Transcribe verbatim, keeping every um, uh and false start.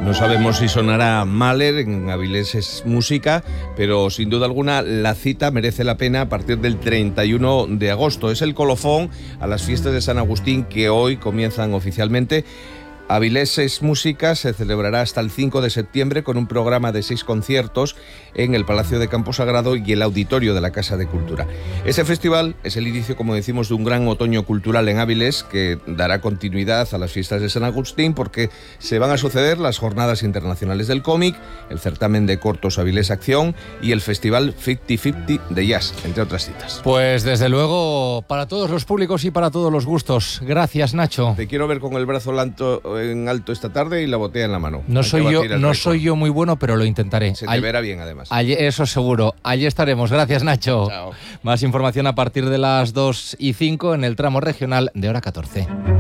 No sabemos si sonará Mahler, en Avilés es música, pero sin duda alguna la cita merece la pena a partir del treinta y uno de agosto. Es el colofón a las fiestas de San Agustín que hoy comienzan oficialmente. Avilés es música se celebrará hasta el cinco de septiembre con un programa de seis conciertos en el Palacio de Campo Sagrado y el auditorio de la Casa de Cultura. Ese festival es el inicio, como decimos, de un gran otoño cultural en Avilés que dará continuidad a las fiestas de San Agustín, porque se van a suceder las Jornadas Internacionales del Cómic, el certamen de cortos Avilés Acción y el Festival cincuenta cincuenta de Jazz, entre otras citas. Pues desde luego, para todos los públicos y para todos los gustos. Gracias, Nacho. Te quiero ver con el brazo lanto en alto esta tarde y la botella en la mano. No soy yo, no soy yo muy bueno, pero lo intentaré. Se te All... verá bien, además. All... Eso seguro. Allí estaremos. Gracias, Nacho. Chao. Más información a partir de las dos y cinco en el tramo regional de hora catorce.